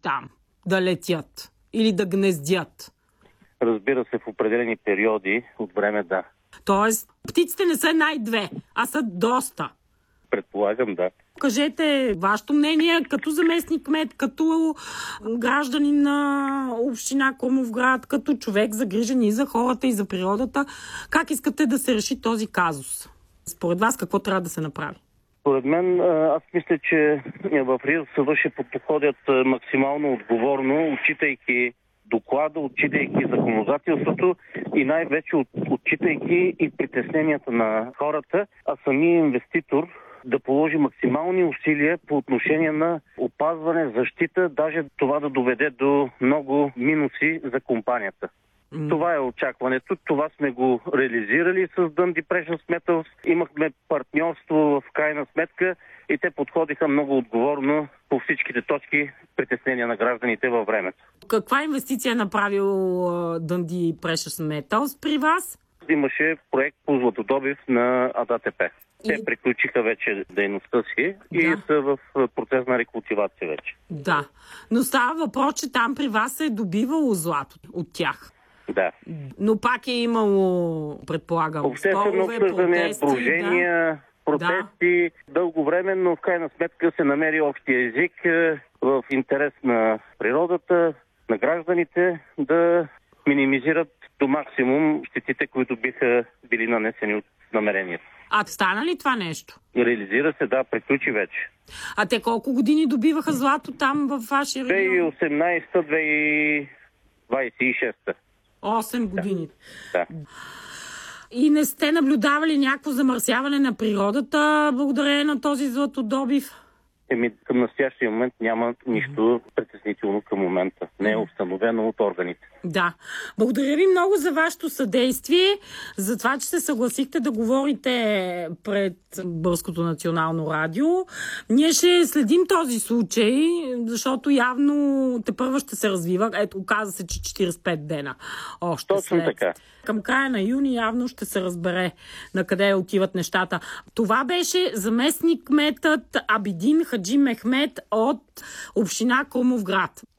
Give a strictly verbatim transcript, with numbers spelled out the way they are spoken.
там да летят или да гнездят? Разбира се, в определени периоди от време, да. Тоест, птиците не са една-две, а са доста. Предполагам, да. Кажете вашето мнение като заместник-кмет, като гражданин на община Крумовград, като човек загрижен и за хората, и за природата. Как искате да се реши този казус? Според вас какво трябва да се направи? Според мен, аз мисля, че в РИОСВ ще подходят максимално отговорно, отчитайки доклада, отчитайки законодателството и най-вече отчитайки и притесненията на хората, а самия инвеститор да положи максимални усилия по отношение на опазване, защита, даже това да доведе до много минуси за компанията. Mm. Това е очакването. Това сме го реализирали с Dundee Precious Metals. Имахме партньорство в крайна сметка и те подходиха много отговорно по всичките точки притеснения на гражданите във времето. Каква инвестиция е направил Dundee Precious Metals при вас? Имаше проект по златодобив на АДТП. Те и... приключиха вече дейността си да. И са в процес на рекултивация вече. Да, но става въпрос, че там при вас се е добивало злато от тях. Да. Но пак е имало, предполагам, обществено обсъждане, брожения, да. протести, да. дълго време, но в крайна сметка се намери общия език в интерес на природата, на гражданите да минимизират до максимум щетите, които биха били нанесени от намерението. А стана ли това нещо? Реализира се, да, приключи вече. А те колко години добиваха злато там във вашия регион? две хиляди и осемнадесета - две хиляди двадесет и шеста. осем години. Да. И не сте наблюдавали някакво замърсяване на природата благодарение на този златодобив? Еми, към настоящия момент няма нищо притеснително към момента. Не е установено от органите. Да. Благодаря ви много за вашето съдействие, за това, че се съгласихте да говорите пред Българското национално радио. Ние ще следим този случай, защото явно тепърва ще се развива. Ето, оказа се, че четиридесет и пет дена още Точно след. така. Към края на юни явно ще се разбере на къде отиват нещата. Това беше заместник-кметът Абидин Хаджи Мехмед от община Крумовград.